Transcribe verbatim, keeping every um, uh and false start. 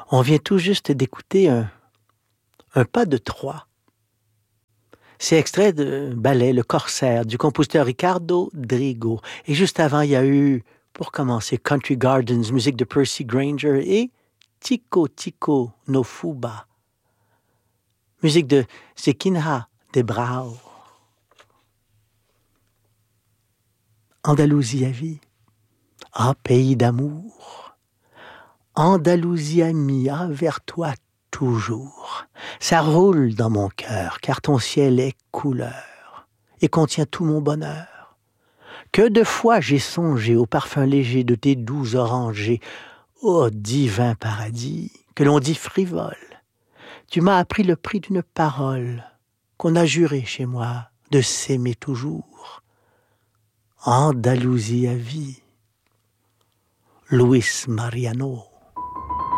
On vient tout juste d'écouter un, un pas de trois. C'est extrait de ballet Le Corsaire du compositeur Ricardo Drigo. Et juste avant, il y a eu, pour commencer, Country Gardens, musique de Percy Granger et Tico Tico no Fuba, musique de Zequinha de Brau. Andalousie à vie, ah pays d'amour, Andalousie amie, ah vers toi toujours. Ça roule dans mon cœur, car ton ciel est couleur et contient tout mon bonheur. Que de fois j'ai songé au parfum léger de tes doux orangers, ô divin paradis, que l'on dit frivole. Tu m'as appris le prix d'une parole qu'on a juré chez moi de s'aimer toujours. Andalousie à vie, Luis Mariano.